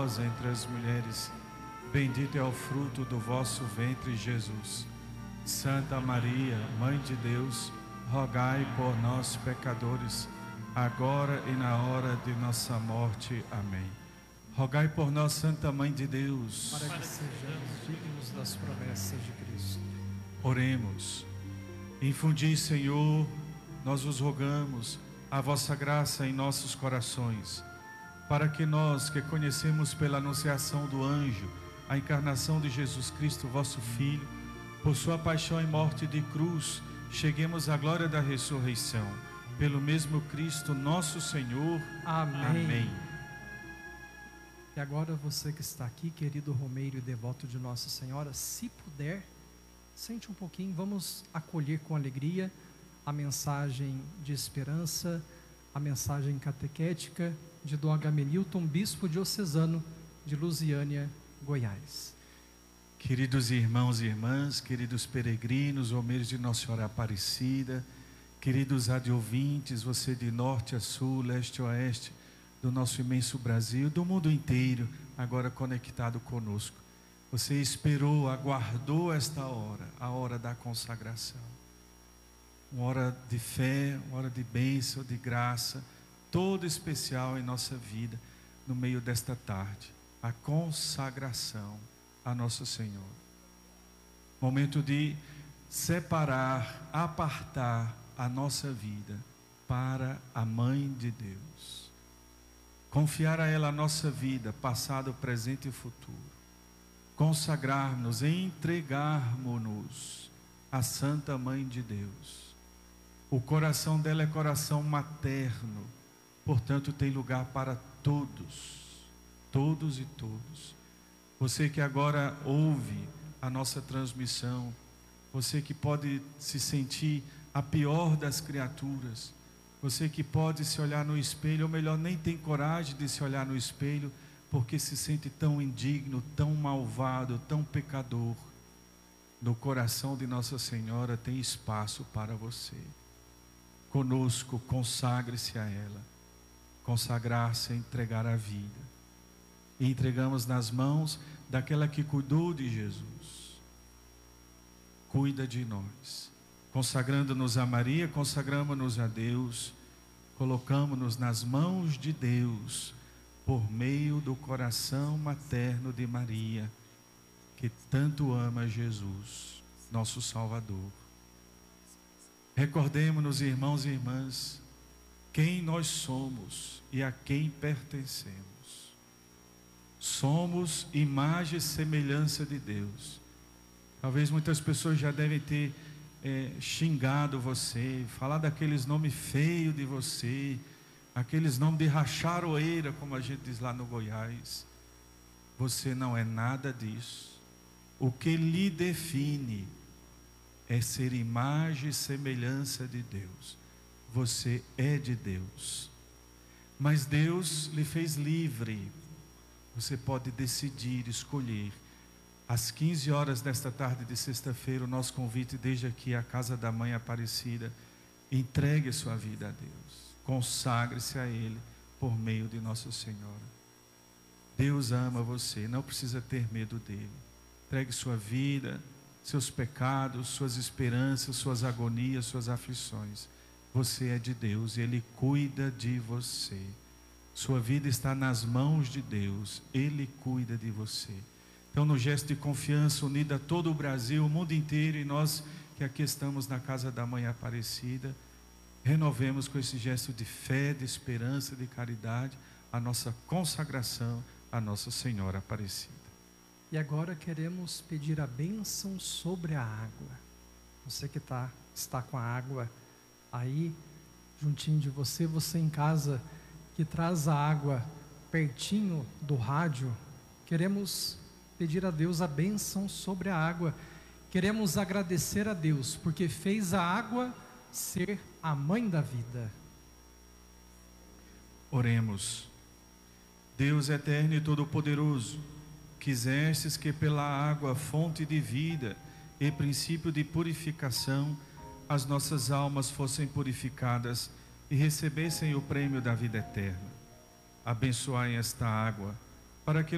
vós entre as mulheres, bendito é o fruto do vosso ventre, Jesus. Santa Maria, Mãe de Deus, rogai por nós, pecadores, agora e na hora de nossa morte. Amém. Rogai por nós, Santa Mãe de Deus, para que sejamos dignos das promessas de Cristo. Oremos. Infundi, Senhor, nós vos rogamos a vossa graça em nossos corações, para que nós, que conhecemos pela anunciação do anjo a encarnação de Jesus Cristo, vosso Filho, por sua paixão e morte de cruz, cheguemos à glória da ressurreição. Pelo mesmo Cristo, nosso Senhor. Amém. Amém. E agora você que está aqui, querido romeiro e devoto de Nossa Senhora, se puder, sente um pouquinho, vamos acolher com alegria a mensagem de esperança, a mensagem catequética de Dom Agamenilton, bispo diocesano de Lusiânia, Goiás. Queridos irmãos e irmãs, queridos peregrinos, romeiros de Nossa Senhora Aparecida, queridos radiovintes, você de norte a sul, leste a oeste, do nosso imenso Brasil, do mundo inteiro, agora conectado conosco. Você esperou, aguardou esta hora, a hora da consagração. Uma hora de fé, uma hora de bênção, de graça, toda especial em nossa vida, no meio desta tarde. A consagração a Nosso Senhor. Momento de separar, apartar a nossa vida para a Mãe de Deus. Confiar a ela a nossa vida, passado, presente e futuro. Consagrar-nos, entregarmos-nos à Santa Mãe de Deus. O coração dela é coração materno, portanto tem lugar para todos, todos e todos. Você que agora ouve a nossa transmissão, você que pode se sentir a pior das criaturas, você que pode se olhar no espelho, ou melhor, nem tem coragem de se olhar no espelho, porque se sente tão indigno, tão malvado, tão pecador. No coração de Nossa Senhora tem espaço para você. Conosco, consagre-se a ela. Consagrar-se é entregar a vida. E entregamos nas mãos daquela que cuidou de Jesus. Cuida de nós. Consagrando-nos a Maria, consagramos-nos a Deus, colocamos-nos nas mãos de Deus, por meio do coração materno de Maria, que tanto ama Jesus, nosso Salvador. Recordemos-nos, irmãos e irmãs, quem nós somos e a quem pertencemos. Somos imagem e semelhança de Deus. Talvez muitas pessoas já devem ter xingado você, falar daqueles nomes feios de você, aqueles nomes de racharoeira, como a gente diz lá no Goiás. Você não é nada disso. O que lhe define é ser imagem e semelhança de Deus. Você é de Deus, mas Deus lhe fez livre. Você pode decidir, escolher. Às 15 horas desta tarde de sexta-feira, o nosso convite desde aqui à Casa da Mãe Aparecida. Entregue sua vida a Deus. Consagre-se a Ele por meio de Nossa Senhora. Deus ama você, não precisa ter medo dEle. Entregue sua vida, seus pecados, suas esperanças, suas agonias, suas aflições. Você é de Deus e Ele cuida de você. Sua vida está nas mãos de Deus. Ele cuida de você. Então, no gesto de confiança, unida a todo o Brasil, o mundo inteiro, e nós que aqui estamos na Casa da Mãe Aparecida, renovemos com esse gesto de fé, de esperança, de caridade, a nossa consagração a Nossa Senhora Aparecida. E agora queremos pedir a bênção sobre a água. Você que está com a água aí, juntinho de você, você em casa, que traz a água pertinho do rádio, queremos pedir a Deus a bênção sobre a água. Queremos agradecer a Deus, porque fez a água ser a mãe da vida. Oremos. Deus eterno e todo-poderoso, quisestes que pela água, fonte de vida e princípio de purificação, as nossas almas fossem purificadas e recebessem o prêmio da vida eterna. Abençoai esta água, para que